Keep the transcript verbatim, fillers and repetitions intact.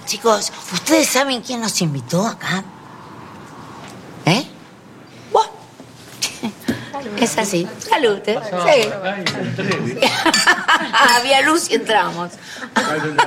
Chicos, ¿ustedes saben quién nos invitó acá? ¿Eh? Buah. Es así. Salud, ¿eh? Sí. Había luz y entramos.